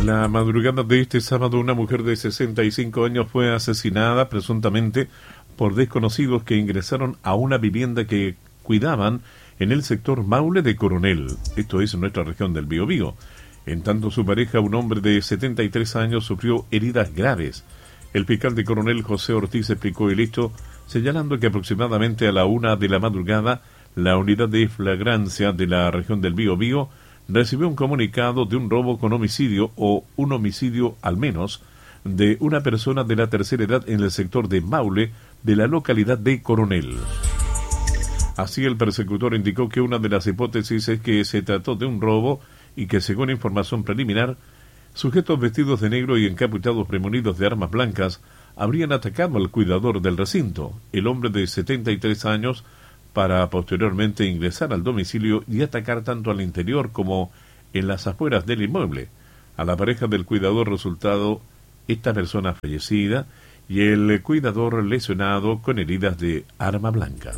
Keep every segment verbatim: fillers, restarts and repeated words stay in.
La madrugada de este sábado, una mujer de sesenta y cinco años fue asesinada presuntamente por desconocidos que ingresaron a una vivienda que cuidaban en el sector Maule de Coronel, esto es en nuestra región del Biobío. En tanto, su pareja, un hombre de setenta y tres años, sufrió heridas graves. El fiscal de Coronel, José Ortiz, explicó el hecho, señalando que aproximadamente a la una de la madrugada, la unidad de flagrancia de la región del Biobío recibió un comunicado de un robo con homicidio o un homicidio al menos de una persona de la tercera edad en el sector de Maule de la localidad de Coronel. Así, el persecutor indicó que una de las hipótesis es que se trató de un robo y que, según información preliminar, sujetos vestidos de negro y encapuchados premonidos de armas blancas habrían atacado al cuidador del recinto, el hombre de setenta y tres años, para posteriormente ingresar al domicilio y atacar tanto al interior como en las afueras del inmueble. A la pareja del cuidador resultado esta persona fallecida y el cuidador lesionado con heridas de arma blanca.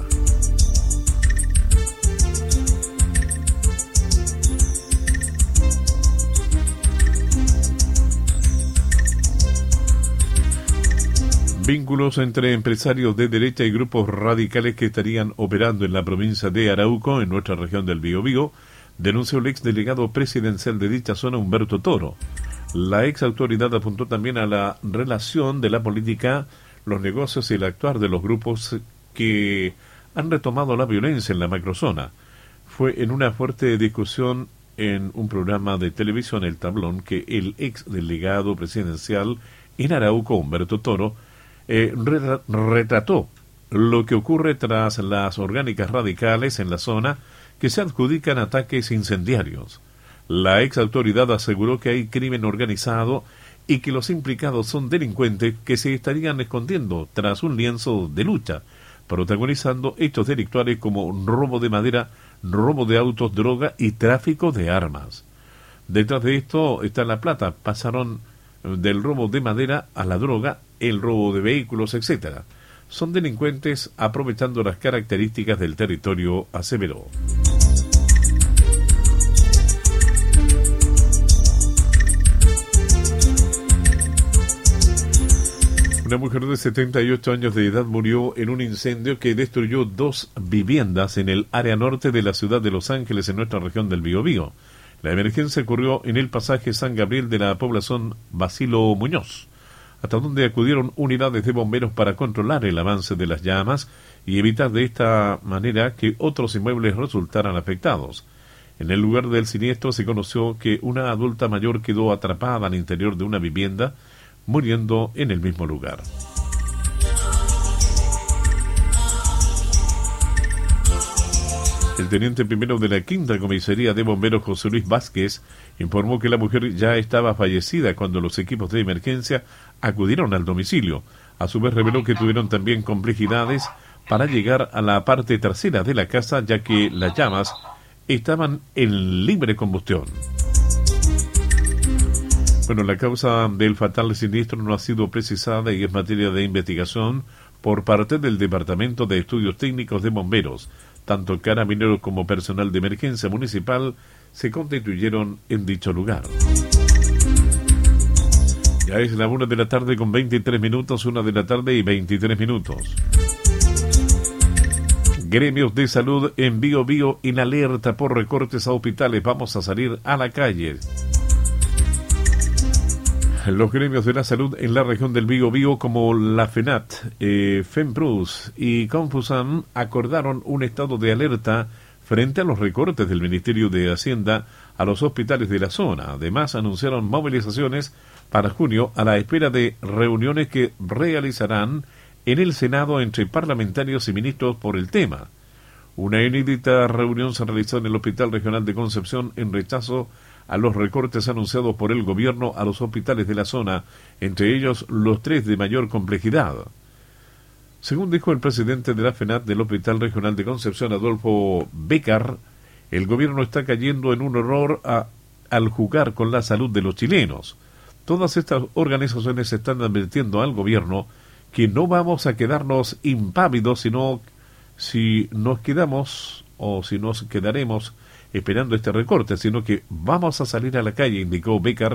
Vínculos entre empresarios de derecha y grupos radicales que estarían operando en la provincia de Arauco, en nuestra región del Biobío, denunció el exdelegado presidencial de dicha zona, Humberto Toro. La ex autoridad apuntó también a la relación de la política, los negocios y el actuar de los grupos que han retomado la violencia en la macrozona. Fue en una fuerte discusión en un programa de televisión, El Tablón, que el ex delegado presidencial en Arauco, Humberto Toro, Eh, retrató lo que ocurre tras las orgánicas radicales en la zona que se adjudican ataques incendiarios. La ex autoridad aseguró que hay crimen organizado y que los implicados son delincuentes que se estarían escondiendo tras un lienzo de lucha, protagonizando hechos delictuales como robo de madera, robo de autos, droga y tráfico de armas. Detrás de esto está la plata. Pasaron del robo de madera a la droga, el robo de vehículos, etcétera. Son delincuentes aprovechando las características del territorio, aseveró. Una mujer de setenta y ocho años de edad murió en un incendio que destruyó dos viviendas en el área norte de la ciudad de Los Ángeles, en nuestra región del Biobío. La emergencia ocurrió en el pasaje San Gabriel de la población Basilo Muñoz, hasta donde acudieron unidades de bomberos para controlar el avance de las llamas y evitar de esta manera que otros inmuebles resultaran afectados. En el lugar del siniestro se conoció que una adulta mayor quedó atrapada al interior de una vivienda, muriendo en el mismo lugar. El teniente primero de la quinta comisaría de bomberos, José Luis Vázquez, informó que la mujer ya estaba fallecida cuando los equipos de emergencia acudieron al domicilio. A su vez reveló que tuvieron también complejidades para llegar a la parte trasera de la casa, ya que las llamas estaban en libre combustión. Bueno, la causa del fatal siniestro no ha sido precisada y es materia de investigación por parte del Departamento de Estudios Técnicos de Bomberos. Tanto carabineros como personal de emergencia municipal se constituyeron en dicho lugar. Ya es la una de la tarde con veintitrés minutos, una de la tarde y veintitrés minutos. Gremios de salud en Biobío en alerta por recortes a hospitales. Vamos a salir a la calle. Los gremios de la salud en la región del Biobío, como la FENAT, eh, FEMPRUS y Confusam, acordaron un estado de alerta frente a los recortes del Ministerio de Hacienda a los hospitales de la zona. Además, anunciaron movilizaciones para junio a la espera de reuniones que realizarán en el Senado entre parlamentarios y ministros por el tema. Una inédita reunión se realizó en el Hospital Regional de Concepción en rechazo a los recortes anunciados por el gobierno a los hospitales de la zona, entre ellos los tres de mayor complejidad. Según dijo el presidente de la FENAT del Hospital Regional de Concepción, Adolfo Bécar, el gobierno está cayendo en un error a, al jugar con la salud de los chilenos. Todas estas organizaciones están advirtiendo al gobierno que no vamos a quedarnos impávidos, sino si nos quedamos o si nos quedaremos esperando este recorte, sino que vamos a salir a la calle, indicó Bécar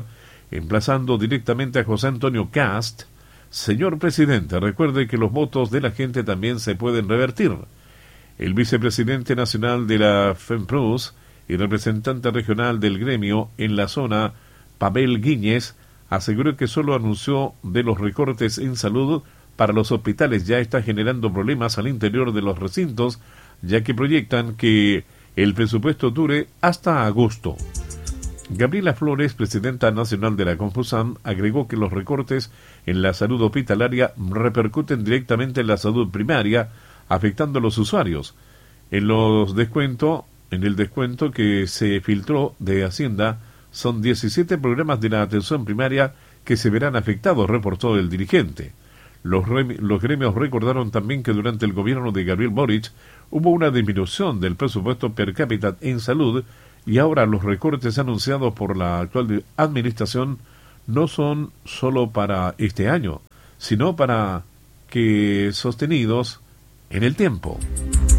emplazando directamente a José Antonio Cast: señor presidente, recuerde que los votos de la gente también se pueden revertir. El vicepresidente nacional de la FEMPROS y representante regional del gremio en la zona, Pavel Guíñez, aseguró que solo anunció de los recortes en salud para los hospitales ya está generando problemas al interior de los recintos, ya que proyectan que el presupuesto dure hasta agosto. Gabriela Flores, presidenta nacional de la Confusan, agregó que los recortes en la salud hospitalaria repercuten directamente en la salud primaria, afectando a los usuarios. En los descuento, en el descuento que se filtró de Hacienda, son diecisiete programas de la atención primaria que se verán afectados, reportó el dirigente. Los, los gremios recordaron también que durante el gobierno de Gabriel Boric hubo una disminución del presupuesto per cápita en salud, y ahora los recortes anunciados por la actual administración no son solo para este año, sino para que sostenidos en el tiempo.